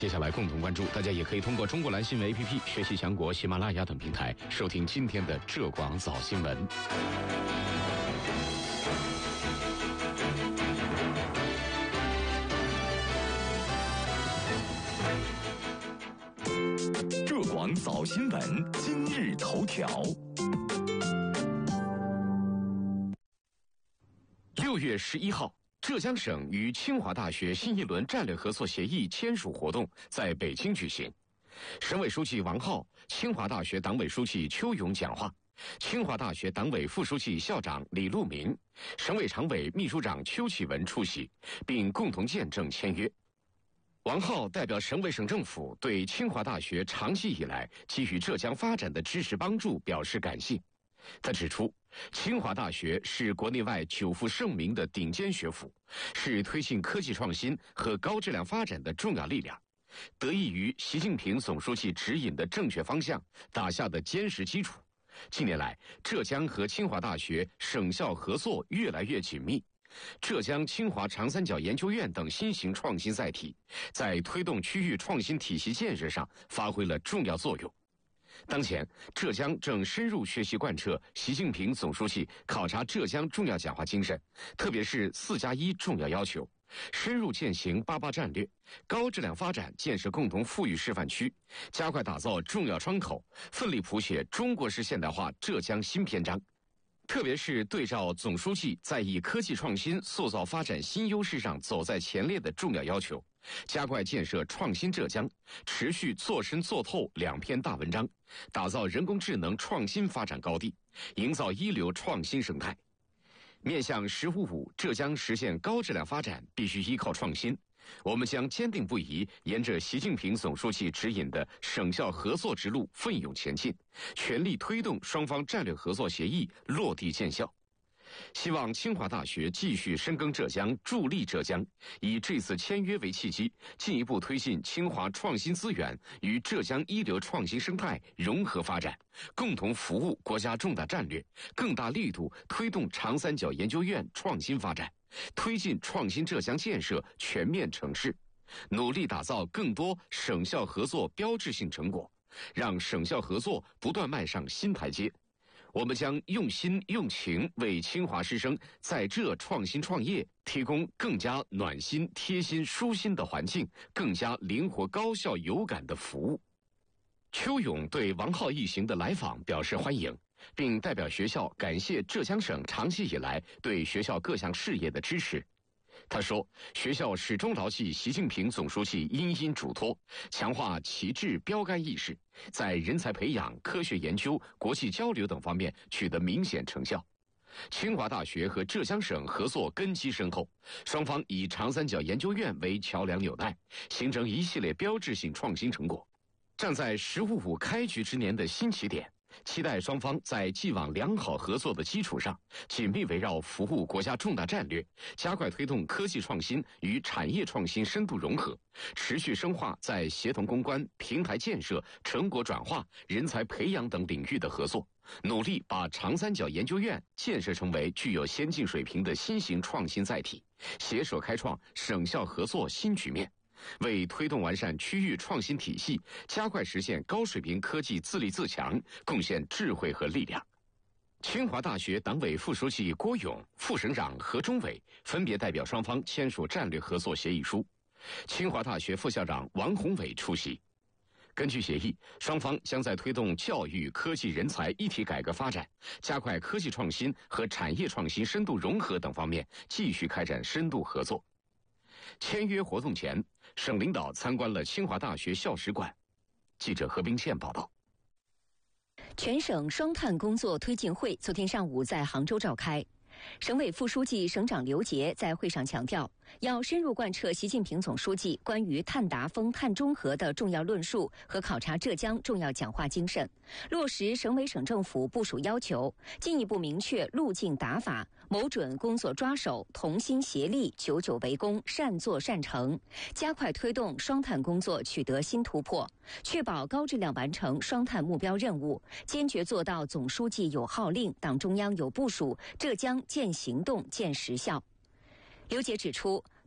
接下来共同关注，大家也可以通过中国蓝新闻 APP、学习强国、喜马拉雅等平台收听今天的浙广早新闻。 浙广早新闻今日头条。 6月11号。浙江省与清华大学新一轮战略合作协议签署活动在北京举行，省委书记王浩、清华大学党委书记邱勇讲话，清华大学党委副书记、校长李路明、省委常委、秘书长邱启文出席，并共同见证签约。王浩代表省委省政府对清华大学长期以来给予浙江发展的支持帮助表示感谢。他指出，清华大学是国内外久负盛名的顶尖学府，是推进科技创新和高质量发展的重要力量，得益于习近平总书记指引的正确方向打下的坚实基础。近年来，浙江和清华大学省校合作越来越紧密，浙江清华长三角研究院等新型创新载体在推动区域创新体系建设上发挥了重要作用。当前，浙江正深入学习贯彻习近平总书记考察浙江重要讲话精神，特别是4+1重要要求，深入践行88战略，高质量发展建设共同富裕示范区，加快打造重要窗口，奋力谱写中国式现代化浙江新篇章。特别是对照总书记在以科技创新塑造发展新优势上走在前列的重要要求，加快建设创新浙江，持续做深做透2篇大文章，打造人工智能创新发展高地，营造一流创新生态。面向“15+5”，浙江实现高质量发展必须依靠创新。我们将坚定不移沿着习近平总书记指引的省校合作之路奋勇前进，全力推动双方战略合作协议落地见效。希望清华大学继续深耕浙江，助力浙江，以这次签约为契机，进一步推进清华创新资源与浙江一流创新生态融合发展，共同服务国家重大战略，更大力度推动长三角研究院创新发展，推进创新浙江建设全面成事，努力打造更多省校合作标志性成果，让省校合作不断迈上新台阶。我们将用心用情为清华师生在浙创新创业提供更加暖心、贴心、舒心的环境，更加灵活、高效、有感的服务。邱勇对王浩一行的来访表示欢迎，并代表学校感谢浙江省长期以来对学校各项事业的支持。他说，学校始终牢记习近平总书记殷殷嘱托，强化旗帜标杆意识，在人才培养、科学研究、国际交流等方面取得明显成效。清华大学和浙江省合作根基深厚，双方以长三角研究院为桥梁纽带，形成一系列标志性创新成果。站在“15+5”开局之年的新起点，期待双方在既往良好合作的基础上，紧密围绕服务国家重大战略，加快推动科技创新与产业创新深度融合，持续深化在协同攻关、平台建设、成果转化、人才培养等领域的合作，努力把长三角研究院建设成为具有先进水平的新型创新载体，携手开创省校合作新局面，为推动完善区域创新体系，加快实现高水平科技自立自强贡献智慧和力量。清华大学党委副书记郭勇、副省长何忠伟分别代表双方签署战略合作协议书，清华大学副校长王宏伟出席。根据协议，双方将在推动教育、科技、人才一体改革发展，加快科技创新和产业创新深度融合等方面继续开展深度合作。签约活动前，省领导参观了清华大学校史馆。记者何冰倩报道。 全省双碳工作推进会昨天上午在杭州召开。省委副书记、省长刘杰在会上强调，要深入贯彻习近平总书记关于碳达峰、碳中和的重要论述和考察浙江重要讲话精神，落实省委省政府部署要求，进一步明确路径打法，谋准工作抓手，同心协力，久久为功，善作善成，加快推动双碳工作取得新突破，确保高质量完成双碳目标任务，坚决做到总书记有号令，党中央有部署，浙江见行动见实效。刘杰指出，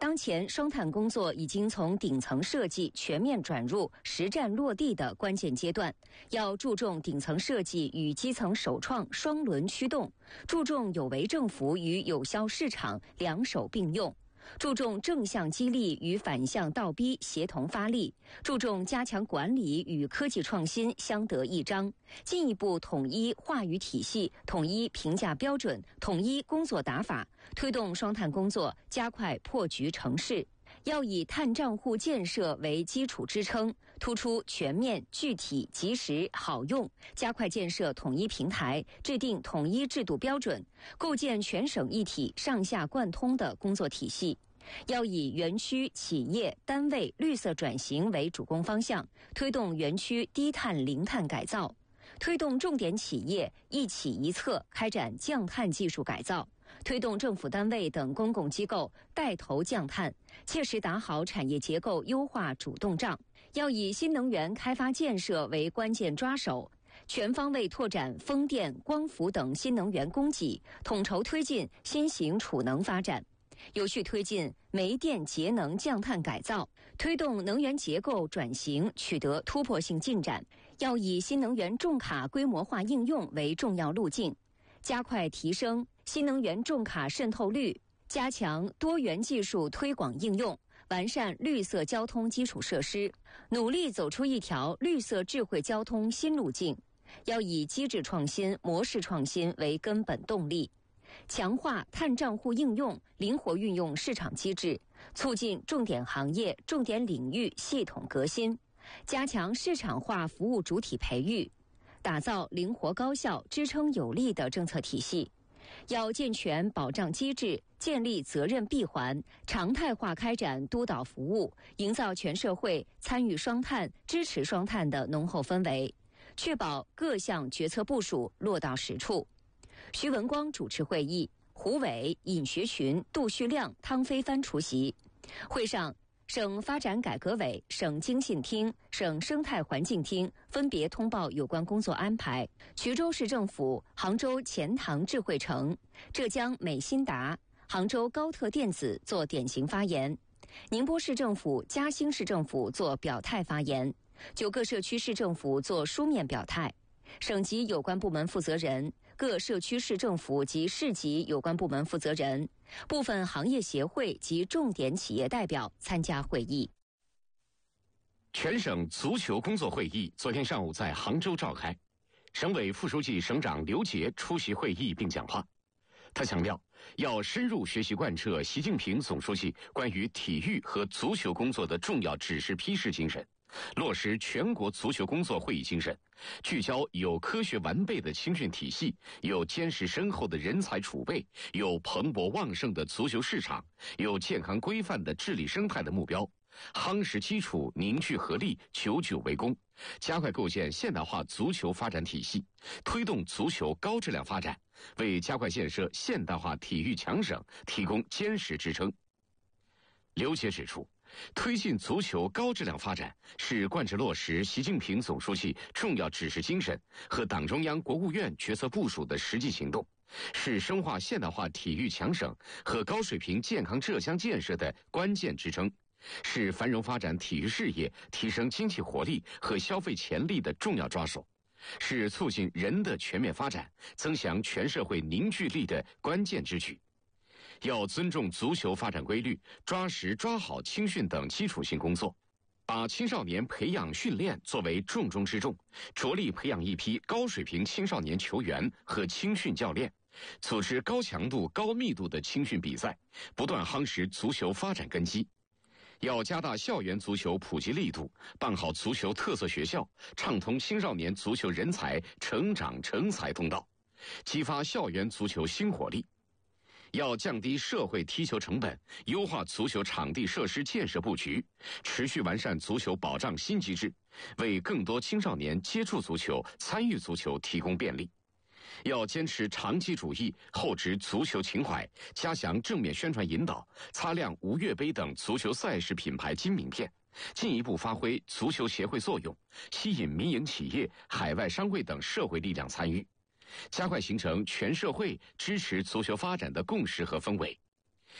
当前双碳工作已经从顶层设计全面转入实战落地的关键阶段，要注重顶层设计与基层首创双轮驱动，注重有为政府与有效市场两手并用，注重正向激励与反向倒逼协同发力，注重加强管理与科技创新相得益彰，进一步统一话语体系、统一评价标准、统一工作打法，推动双碳工作加快破局成事。要以碳账户建设为基础支撑，突出全面、具体、及时、好用，加快建设统一平台，制定统一制度标准，构建全省一体、上下贯通的工作体系。要以园区、企业、单位绿色转型为主攻方向，推动园区低碳零碳改造，推动重点企业一企一策开展降碳技术改造，推动政府单位等公共机构带头降碳，切实打好产业结构优化主动仗。要以新能源开发建设为关键抓手，全方位拓展风电、光伏等新能源供给，统筹推进新型储能发展，有序推进煤电节能降碳改造，推动能源结构转型取得突破性进展。要以新能源重卡规模化应用为重要路径，加快提升新能源重卡渗透率，加强多元技术推广应用，完善绿色交通基础设施，努力走出一条绿色智慧交通新路径。要以机制创新、模式创新为根本动力，强化碳账户应用，灵活运用市场机制，促进重点行业、重点领域系统革新，加强市场化服务主体培育，打造灵活高效、支撑有力的政策体系。要健全保障机制，建立责任闭环，常态化开展督导服务，营造全社会参与双碳、支持双碳的浓厚氛围，确保各项决策部署落到实处。徐文光主持会议，胡伟、尹学群、杜旭亮、汤飞帆出席。会上，省发展改革委、省经信厅、省生态环境厅分别通报有关工作安排。衢州市政府、杭州钱塘智慧城、浙江美心达、杭州高特电子做典型发言，宁波市政府、嘉兴市政府做表态发言，9个社区市政府做书面表态。省级有关部门负责人、各社区市政府及市级有关部门负责人、部分行业协会及重点企业代表参加会议。 全省足球工作会议昨天上午在杭州召开，省委副书记、省长刘杰出席会议并讲话。他强调，要深入学习贯彻习近平总书记关于体育和足球工作的重要指示批示精神，落实全国足球工作会议精神，聚焦有科学完备的青训体系，有坚实深厚的人才储备，有蓬勃旺盛的足球市场，有健康规范的治理生态的目标，夯实基础，凝聚合力，久久为功，加快构建现代化足球发展体系，推动足球高质量发展，为加快建设现代化体育强省提供坚实支撑。刘杰指出，推进足球高质量发展是贯彻落实习近平总书记重要指示精神和党中央、国务院决策部署的实际行动，是深化现代化体育强省和高水平健康浙江建设的关键支撑，是繁荣发展体育事业、提升经济活力和消费潜力的重要抓手，是促进人的全面发展、增强全社会凝聚力的关键之举。要尊重足球发展规律，抓实抓好青训等基础性工作，把青少年培养训练作为重中之重，着力培养一批高水平青少年球员和青训教练，组织高强度、高密度的青训比赛，不断夯实足球发展根基。要加大校园足球普及力度，办好足球特色学校，畅通青少年足球人才成长成才通道，激发校园足球新活力。要降低社会踢球成本，优化足球场地设施建设布局，持续完善足球保障新机制，为更多青少年接触足球、参与足球提供便利。要坚持长期主义，厚植足球情怀，加强正面宣传引导，擦亮吴越杯等足球赛事品牌金名片，进一步发挥足球协会作用，吸引民营企业、海外商会等社会力量参与，加快形成全社会支持足球发展的共识和氛围。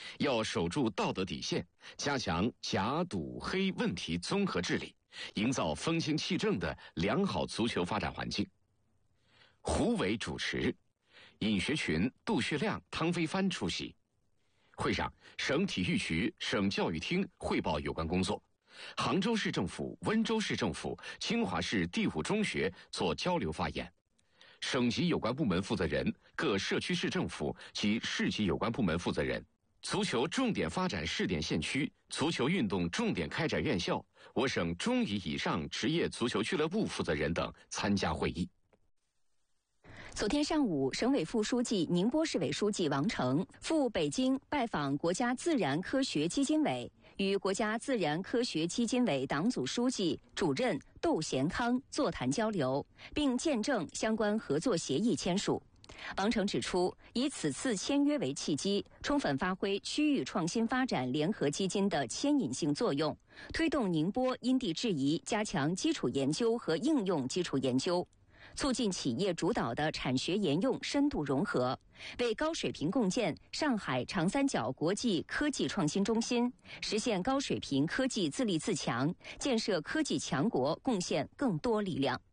要守住道德底线，加强假赌黑问题综合治理，营造风清气正的良好足球发展环境。胡伟主持，尹学群、杜旭亮、汤飞帆出席。会上，省体育局、省教育厅汇报有关工作。杭州市政府、温州市政府、清华市第5中学做交流发言。省级有关部门负责人、各社区市政府及市级有关部门负责人、足球重点发展试点县区、足球运动重点开展院校、我省中乙以上职业足球俱乐部负责人等参加会议。 昨天上午，省委副书记、宁波市委书记王成赴北京拜访国家自然科学基金委，与国家自然科学基金委党组书记、主任窦贤康座谈交流，并见证相关合作协议签署。王成指出，以此次签约为契机，充分发挥区域创新发展联合基金的牵引性作用，推动宁波因地制宜加强基础研究和应用基础研究，促进企业主导的产学研用深度融合，为高水平共建上海长三角国际科技创新中心，实现高水平科技自立自强，建设科技强国贡献更多力量。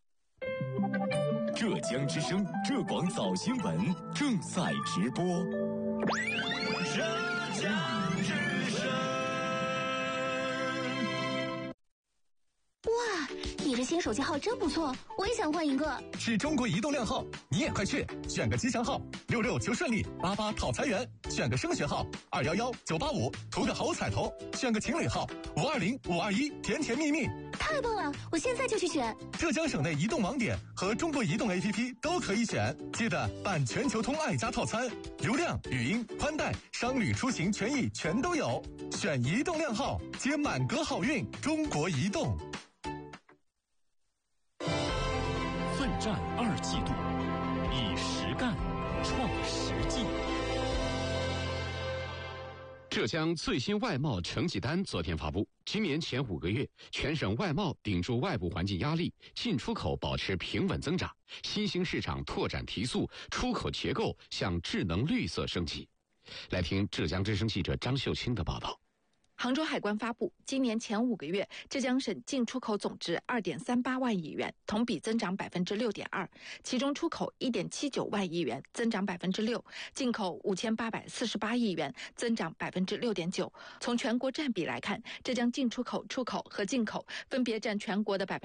浙江之声浙广早新闻正在直播。浙江之声。 哇，你这新手机号真不错，我也想换一个。 是中国移动靓号，你也快去选个吉祥号，66求顺利，88讨财源，选个升学号，211-985图个好彩头，选个情侣号，520-521甜甜蜜蜜。 太棒了，我现在就去选。 浙江省内移动网点和中国移动 APP 都可以选，记得办全球通爱家套餐，流量、语音、宽带、商旅出行权益全都有。选移动靓号，接满格好运，中国移动。 奋战2季度，以实干创实际。 浙江最新外贸成绩单昨天发布，今年前5个月，全省外贸顶住外部环境压力，进出口保持平稳增长，新兴市场拓展提速，出口结构向智能绿色升级。来听浙江之声记者张秀清的报道。 杭州海关发布，今年前5个月，浙江省进出口总值2.38万亿元，同比增长6.2%，其中出口1.79万亿元，增长6%，进口5848亿元，增长6.9%。从全国占比来看，浙江进出口、出口和进口分别占全国的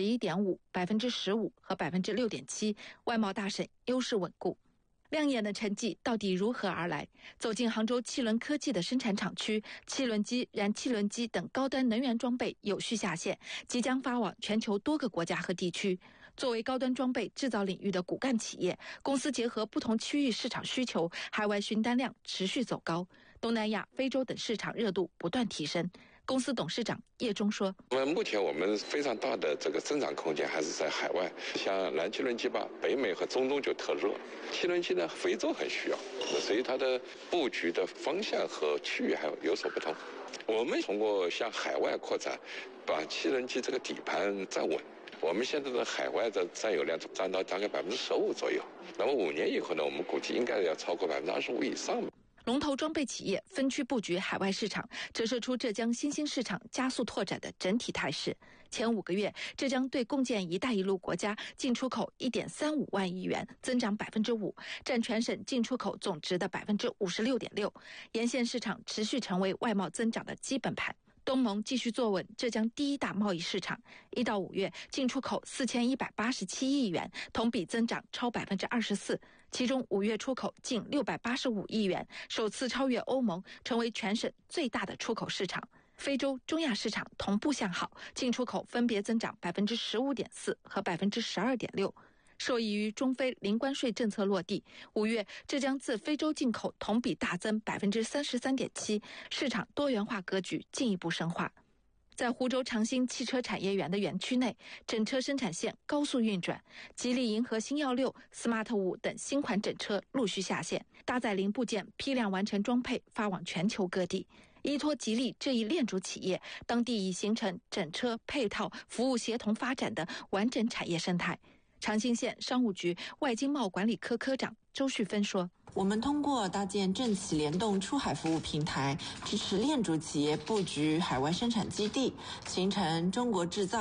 11.5%、15%和6.7%，外贸大省优势稳固。亮眼的成绩到底如何而来？走进杭州汽轮科技的生产厂区，汽轮机、燃气轮机等高端能源装备有序下线，即将发往全球多个国家和地区。作为高端装备制造领域的骨干企业，公司结合不同区域市场需求，海外询单量持续走高，东南亚、非洲等市场热度不断提升。公司董事长叶忠说：“ 目前我们非常大的这个增长空间还是在海外，像燃气轮机吧，北美和中东就特热，汽轮机呢，非洲很需要，所以它的布局的方向和区域还有所不同。我们通过向海外扩展，把汽轮机这个底盘站稳。我们现在的海外的占有量占到大概15%左右，那么5年以后呢，我们估计应该要超过25%以上。” 龙头装备企业分区布局海外市场，折射出浙江新兴市场加速拓展的整体态势。前5个月，浙江对共建“一带一路”国家进出口1.35万亿元，增长5%，占全省进出口总值的56.6%。沿线市场持续成为外贸增长的基本盘。东盟继续坐稳浙江第1大贸易市场，1到5月进出口4187亿元，同比增长超24%，其中5月出口近685亿元，首次超越欧盟，成为全省最大的出口市场。非洲、中亚市场同步向好，进出口分别增长15.4%和12.6%。受益于中非零关税政策落地，5月浙江自非洲进口同比大增33.7%，市场多元化格局进一步深化。在湖州长兴汽车产业园的园区内，整车生产线高速运转，吉利银河星耀6、Smart 5等新款整车陆续下线，搭载零部件批量完成装配，发往全球各地。依托吉利这一链主企业，当地已形成整车配套服务协同发展的完整产业生态。 长兴县商务局外经贸管理科科长周旭芬说， 我们通过搭建政企联动出海服务平台，支持链主企业布局海外生产基地，形成中国制造